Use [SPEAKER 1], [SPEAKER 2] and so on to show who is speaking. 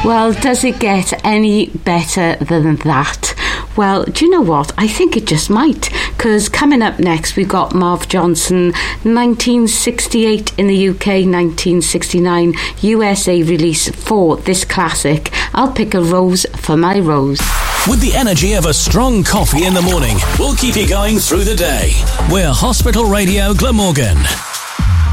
[SPEAKER 1] Well, does it get any better than that? Well, do you know what? I think it just might, because coming up next we've got Marv Johnson, 1968 in the UK, 1969 USA release for this classic. I'll pick a rose for my rose.
[SPEAKER 2] With the energy of a strong coffee in the morning, we'll keep you going through the day. We're Hospital Radio Glamorgan.